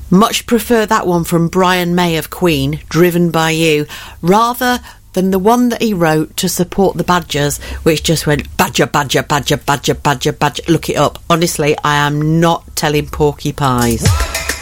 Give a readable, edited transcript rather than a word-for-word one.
Much prefer that one from Brian May of Queen, Driven by You, rather than the one that he wrote to support the Badgers, which just went badger, badger, badger, badger, badger, badger. Look it up. Honestly, I am not telling porky pies.